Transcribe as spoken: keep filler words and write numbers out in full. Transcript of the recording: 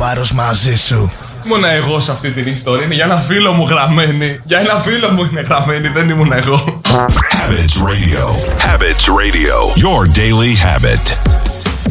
βάρος μαζί σου. Ήμουνα εγώ σε αυτή την ιστορία. Είναι για ένα φίλο μου γραμμένη. Για ένα φίλο μου είναι γραμμένη, δεν ήμουν εγώ. Habits Radio. Habits Radio. Your daily habit.